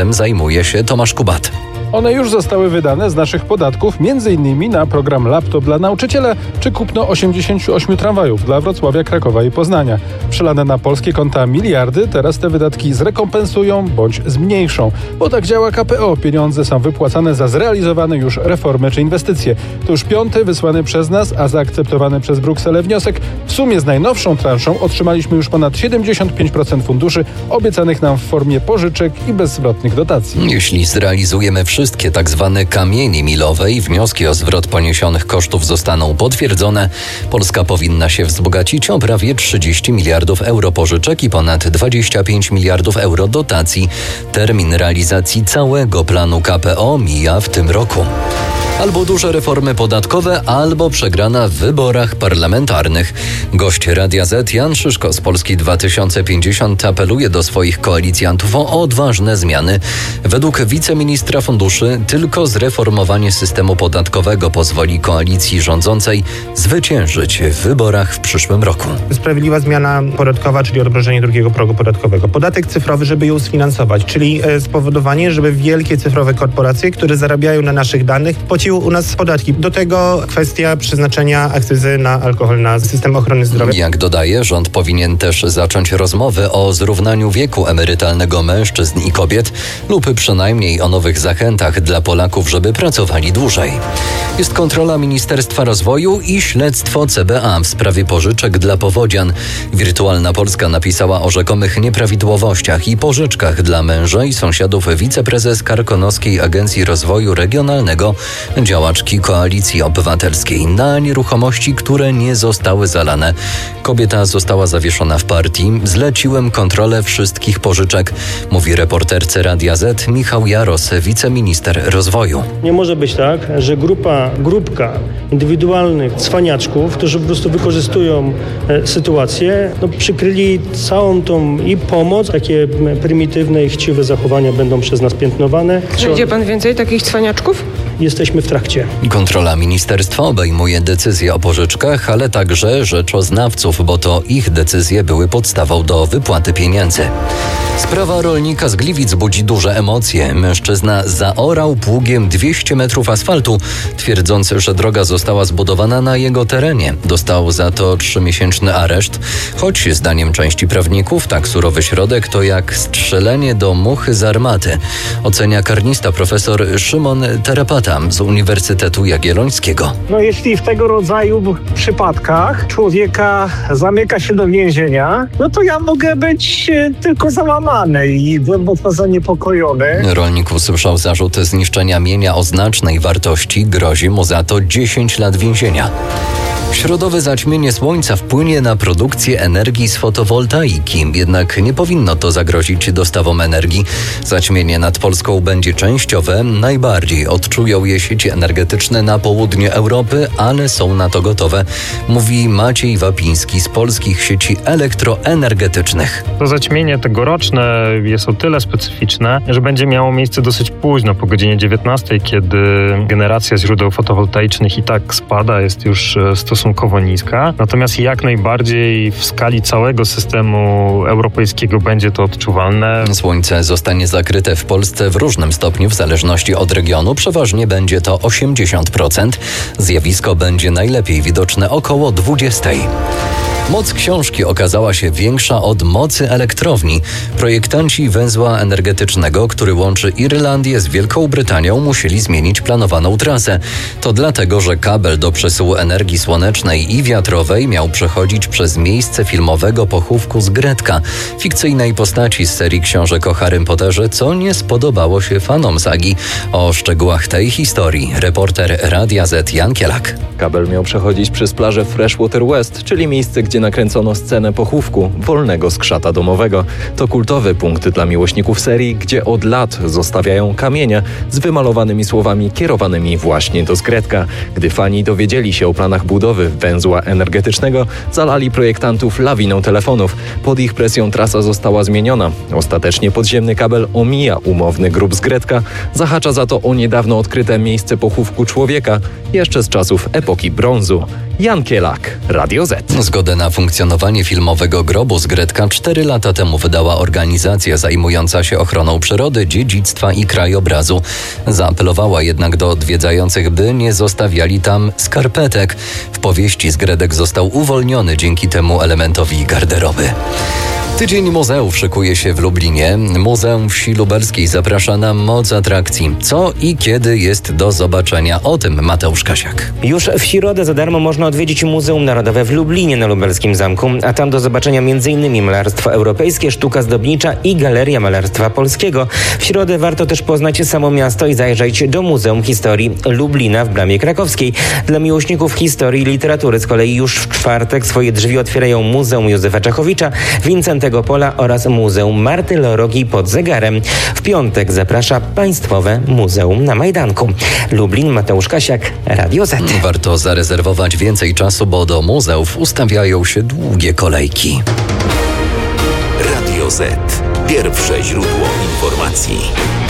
Zajmuje się Tomasz Kubat. One już zostały wydane z naszych podatków, m.in. na program Laptop dla nauczyciela czy kupno 88 tramwajów dla Wrocławia, Krakowa i Poznania. Przelane na polskie konta miliardy teraz te wydatki zrekompensują bądź zmniejszą. Bo tak działa KPO. Pieniądze są wypłacane za zrealizowane już reformy czy inwestycje. To już 5. wysłany przez nas, a zaakceptowany przez Brukselę wniosek. W sumie z najnowszą transzą otrzymaliśmy już ponad 75% funduszy obiecanych nam w formie pożyczek i bezzwrotnych dotacji. Jeśli zrealizujemy wszystkie tzw. kamienie milowe i wnioski o zwrot poniesionych kosztów zostaną potwierdzone, Polska powinna się wzbogacić o prawie 30 miliardów euro pożyczek i ponad 25 miliardów euro dotacji. Termin realizacji całego planu KPO mija w tym roku. Albo duże reformy podatkowe, albo przegrana w wyborach parlamentarnych. Gość Radia Z Jan Szyszko z Polski 2050 apeluje do swoich koalicjantów o odważne zmiany. Według wiceministra funduszy tylko zreformowanie systemu podatkowego pozwoli koalicji rządzącej zwyciężyć w wyborach w przyszłym roku. Sprawiedliwa zmiana podatkowa, czyli odmrożenie drugiego progu podatkowego. Podatek cyfrowy, żeby ją sfinansować, czyli spowodowanie, żeby wielkie cyfrowe korporacje, które zarabiają na naszych danych, płaciły u nas podatki. Do tego kwestia przeznaczenia akcyzy na alkohol, na system ochrony zdrowia. Jak dodaje, rząd powinien też zacząć rozmowy o zrównaniu wieku emerytalnego mężczyzn i kobiet lub przynajmniej o nowych zachętach dla Polaków, żeby pracowali dłużej. Jest kontrola Ministerstwa Rozwoju i śledztwo CBA w sprawie pożyczek dla powodzian. Wirtualna Polska napisała o rzekomych nieprawidłowościach i pożyczkach dla męża i sąsiadów wiceprezes Karkonoskiej Agencji Rozwoju Regionalnego, działaczki Koalicji Obywatelskiej, na nieruchomości, które nie zostały zalane. Kobieta została zawieszona w partii. Zleciłem kontrolę wszystkich pożyczek, mówi reporterce Radia Z Michał Jaros, wiceminister rozwoju. Nie może być tak, że grupka indywidualnych cwaniaczków, którzy po prostu wykorzystują sytuację, przykryli całą tą i pomoc. Takie prymitywne i chciwe zachowania będą przez nas piętnowane. Znajdzie pan więcej takich cwaniaczków? Jesteśmy w trakcie. Kontrola ministerstwa obejmuje decyzje o pożyczkach, ale także rzeczoznawców, bo to ich decyzje były podstawą do wypłaty pieniędzy. Sprawa rolnika z Gliwic budzi duże emocje. Mężczyzna zaorał pługiem 200 metrów asfaltu, twierdząc, że droga została zbudowana na jego terenie. Dostał za to 3-miesięczny areszt, choć zdaniem części prawników tak surowy środek to jak strzelenie do muchy z armaty. Ocenia karnista profesor Szymon Terapata z Uniwersytetu Jagiellońskiego. Jeśli w tego rodzaju przypadkach człowieka zamyka się do więzienia, to ja mogę być tylko załamany i głęboko zaniepokojony. Rolnik usłyszał zarzut zniszczenia mienia o znacznej wartości. Grozi mu za to 10 lat więzienia. Środowe zaćmienie słońca wpłynie na produkcję energii z fotowoltaiki, jednak nie powinno to zagrozić dostawom energii. Zaćmienie nad Polską będzie częściowe. Najbardziej odczują je sieci energetyczne na południu Europy, ale są na to gotowe, mówi Maciej Wapiński z Polskich Sieci Elektroenergetycznych. To zaćmienie tegoroczne jest o tyle specyficzne, że będzie miało miejsce dosyć późno, po godzinie 19, kiedy generacja źródeł fotowoltaicznych i tak spada, jest już stosunkowo niska. Natomiast jak najbardziej w skali całego systemu europejskiego będzie to odczuwalne. Słońce zostanie zakryte w Polsce w różnym stopniu, w zależności od regionu. Przeważnie będzie to 80%. Zjawisko będzie najlepiej widoczne około 20:00. Moc książki okazała się większa od mocy elektrowni. Projektanci węzła energetycznego, który łączy Irlandię z Wielką Brytanią, musieli zmienić planowaną trasę. To dlatego, że kabel do przesyłu energii słonecznej i wiatrowej miał przechodzić przez miejsce filmowego pochówku z Gretka, fikcyjnej postaci z serii książek o Harrym Potterze, co nie spodobało się fanom sagi. O szczegółach tej historii reporter Radia Z Jan Kielak. Kabel miał przechodzić przez plażę Freshwater West, czyli miejsce, gdzie nakręcono scenę pochówku wolnego skrzata domowego. To kultowy punkt dla miłośników serii, gdzie od lat zostawiają kamienie z wymalowanymi słowami kierowanymi właśnie do Gretka. Gdy fani dowiedzieli się o planach budowy węzła energetycznego, zalali projektantów lawiną telefonów. Pod ich presją trasa została zmieniona. Ostatecznie podziemny kabel omija umowny grób z Gretka, zahacza za to o niedawno odkryte miejsce pochówku człowieka, jeszcze z czasów epoki brązu. Jan Kielak, Radio Z. Zgodę na funkcjonowanie filmowego grobu z Gredka 4 lata temu wydała organizacja zajmująca się ochroną przyrody, dziedzictwa i krajobrazu. Zaapelowała jednak do odwiedzających, by nie zostawiali tam skarpetek. W powieści z Gredek został uwolniony dzięki temu elementowi garderoby. Tydzień muzeów szykuje się w Lublinie. Muzeum Wsi Lubelskiej zaprasza na moc atrakcji. Co i kiedy jest do zobaczenia? O tym Mateusz Kasiak. Już w środę za darmo można odwiedzić Muzeum Narodowe w Lublinie na Lubelskim Zamku, a tam do zobaczenia m.in. malarstwo europejskie, sztuka zdobnicza i Galeria Malarstwa Polskiego. W środę warto też poznać samo miasto i zajrzeć do Muzeum Historii Lublina w Bramie Krakowskiej. Dla miłośników historii i literatury z kolei już w czwartek swoje drzwi otwierają Muzeum Józefa Czechowicza, Wincentego Pola oraz Muzeum Marty Lorogi pod Zegarem. W piątek zaprasza Państwowe Muzeum na Majdanku. Lublin, Mateusz Kasiak, Radio Z. Warto zarezerwować więcej czasu, bo do muzeów ustawiają się długie kolejki. Radio Z. Pierwsze źródło informacji.